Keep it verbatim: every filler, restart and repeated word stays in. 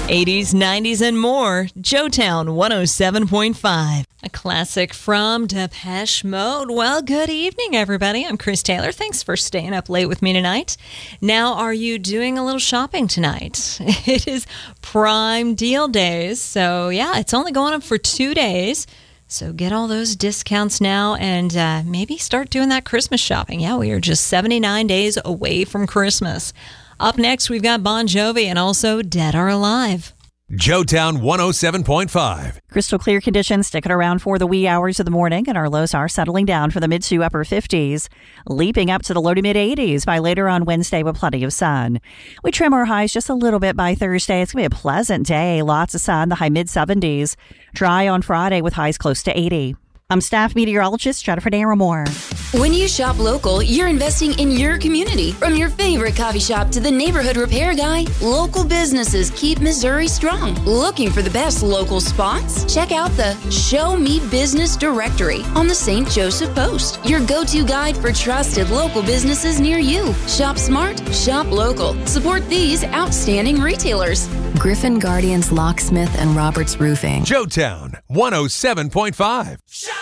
eighties, nineties, and more. Joetown one oh seven point five. A classic from Depeche Mode. Well, good evening, everybody. I'm Chris Taylor. Thanks for staying up late with me tonight. Now, are you doing a little shopping tonight? It is Prime Deal Days. So, yeah, it's only going up for two days. So get all those discounts now and uh, maybe start doing that Christmas shopping. Yeah, we are just seventy-nine days away from Christmas. Up next, we've got Bon Jovi and also Dead or Alive. Joetown one oh seven point five. Crystal clear conditions sticking around for the wee hours of the morning, and our lows are settling down for the mid to upper fifties, leaping up to the low to mid eighties by later on Wednesday with plenty of sun. We trim our highs just a little bit by Thursday. It's going to be a pleasant day, lots of sun, the high mid seventies. Dry on Friday with highs close to eighty. I'm staff meteorologist Jennifer Naramore. When you shop local, you're investing in your community. From your favorite coffee shop to the neighborhood repair guy, local businesses keep Missouri strong. Looking for the best local spots? Check out the Show Me Business directory on the Saint Joseph Post, your go-to guide for trusted local businesses near you. Shop smart, shop local. Support these outstanding retailers. Griffin Guardians Locksmith and Roberts Roofing. Joetown one oh seven point five. Shop